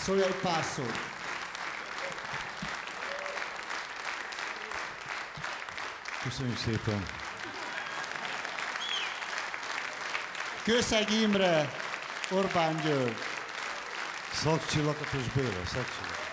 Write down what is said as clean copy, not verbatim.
Szólj egy pár szót. Köszönjük szépen. Kőszeg Imre, Orbán György. Szakcsi Lakatos Béla, Szakcsi.